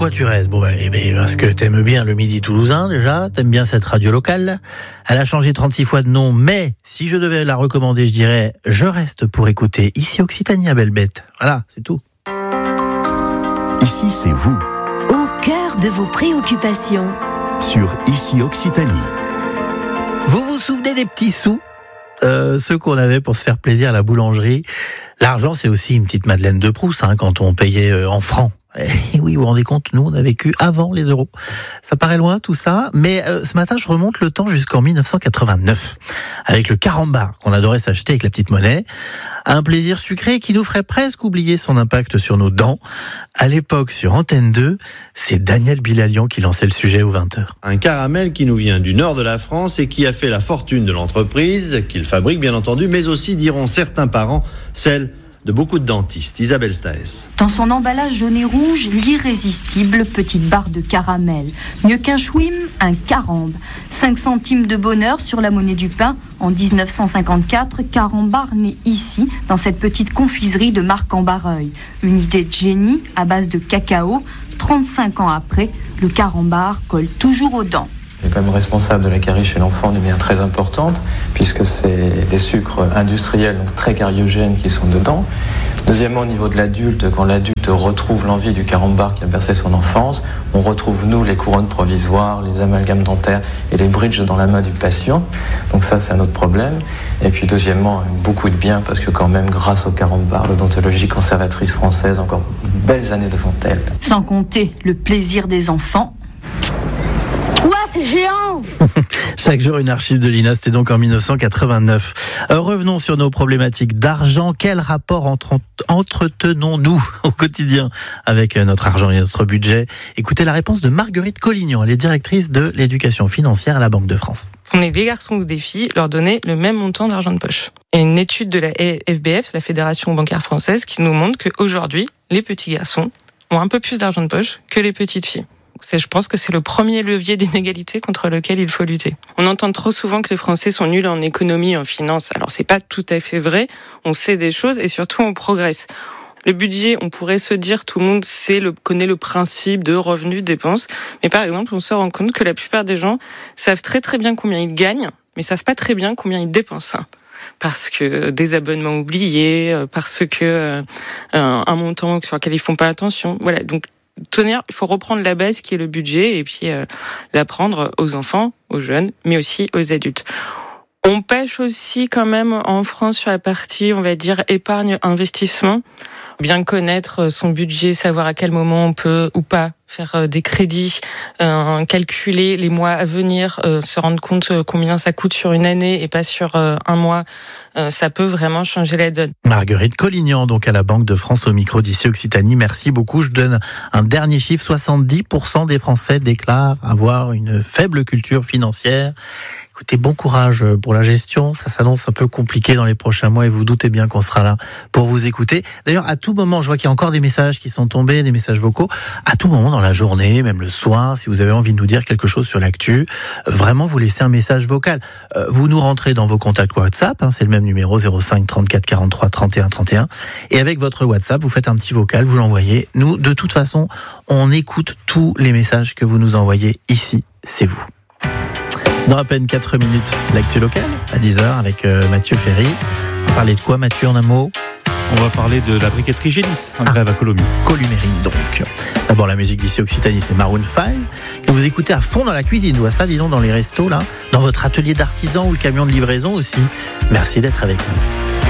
Pourquoi tu restes ? Bon, parce que t'aimes bien le Midi toulousain déjà, t'aimes bien cette radio locale. Elle a changé 36 fois de nom, mais si je devais la recommander, je dirais je reste pour écouter Ici Occitanie à Belle-Bête. Voilà, c'est tout. Ici, c'est vous. Au cœur de vos préoccupations. Sur Ici Occitanie. Vous vous souvenez des petits sous, ceux qu'on avait pour se faire plaisir à la boulangerie ? L'argent, c'est aussi une petite Madeleine de Proust, quand on payait en francs. Et oui, vous vous rendez compte, nous, on a vécu avant les euros. Ça paraît loin, tout ça, mais ce matin, je remonte le temps jusqu'en 1989, avec le carambar qu'on adorait s'acheter avec la petite monnaie. Un plaisir sucré qui nous ferait presque oublier son impact sur nos dents. À l'époque, sur Antenne 2, c'est Daniel Bilalian qui lançait le sujet aux 20h. Un caramel qui nous vient du nord de la France et qui a fait la fortune de l'entreprise, qu'il fabrique bien entendu, mais aussi, diront certains parents, celle de beaucoup de dentistes. Isabelle Staes. Dans son emballage jaune et rouge, l'irrésistible petite barre de caramel. Mieux qu'un chouim, un carambe. 5 centimes de bonheur sur la monnaie du pain. En 1954, Carambar naît ici, dans cette petite confiserie de Marc en Barreuil. Une idée de génie à base de cacao. 35 ans après, le carambar colle toujours aux dents. C'est quand même responsable de la carie chez l'enfant de manière très importante, puisque c'est des sucres industriels, donc très cariogènes, qui sont dedans. Deuxièmement, au niveau de l'adulte, quand l'adulte retrouve l'envie du carambar qui a bercé son enfance, on retrouve, nous, les couronnes provisoires, les amalgames dentaires et les bridges dans la main du patient. Donc ça, c'est un autre problème. Et puis deuxièmement, beaucoup de bien, parce que quand même, grâce au carambar, l'odontologie conservatrice française, encore belles années devant elle. Sans compter le plaisir des enfants. C'est géant. Chaque jour une archive de l'INA, c'était donc en 1989. Revenons sur nos problématiques d'argent. Quel rapport entretenons-nous au quotidien avec notre argent et notre budget ? Écoutez la réponse de Marguerite Collignon, elle est directrice de l'éducation financière à la Banque de France. On est des garçons ou des filles, leur donner le même montant d'argent de poche. Il y a une étude de la FBF, la Fédération bancaire française, qui nous montre qu'aujourd'hui, les petits garçons ont un peu plus d'argent de poche que les petites filles. Je pense que c'est le premier levier d'inégalité contre lequel il faut lutter. On entend trop souvent que les Français sont nuls en économie, en finance. Alors c'est pas tout à fait vrai. On sait des choses et surtout on progresse. Le budget, on pourrait se dire, tout le monde connaît le principe de revenus, dépenses. Mais par exemple, on se rend compte que la plupart des gens savent très très bien combien ils gagnent, mais savent pas très bien combien ils dépensent. Parce que des abonnements oubliés, parce que un montant sur lequel ils font pas attention. Voilà, donc il faut reprendre la base qui est le budget et puis l'apprendre aux enfants, aux jeunes, mais aussi aux adultes. On pêche aussi quand même en France sur la partie, on va dire, épargne-investissement. Bien connaître son budget, savoir à quel moment on peut ou pas faire des crédits, calculer les mois à venir, se rendre compte combien ça coûte sur une année et pas sur un mois, ça peut vraiment changer la donne. Marguerite Collignon, donc à la Banque de France au micro d'Ici Occitanie, merci beaucoup. Je donne un dernier chiffre, 70% des Français déclarent avoir une faible culture financière. Écoutez, bon courage pour la gestion, ça s'annonce un peu compliqué dans les prochains mois et vous doutez bien qu'on sera là pour vous écouter. D'ailleurs, à tout moment, je vois qu'il y a encore des messages qui sont tombés, des messages vocaux, à tout moment dans la journée, même le soir, si vous avez envie de nous dire quelque chose sur l'actu, vraiment vous laissez un message vocal. Vous nous rentrez dans vos contacts WhatsApp, c'est le même numéro 05 34 43 31 31, et avec votre WhatsApp, vous faites un petit vocal, vous l'envoyez. Nous, de toute façon, on écoute tous les messages que vous nous envoyez ici, c'est vous. Dans à peine 4 minutes, l'actu locale, à 10h, avec Mathieu Ferry. On va parler de quoi, Mathieu, en un mot ? On va parler de la briqueterie Gélis, en grève à Colomiers. Columérine, donc. D'abord, la musique d'Ici Occitanie, c'est Maroon 5, que vous écoutez à fond dans la cuisine. Ou à ça, dis donc, dans les restos, là, dans votre atelier d'artisan ou le camion de livraison aussi. Merci d'être avec nous.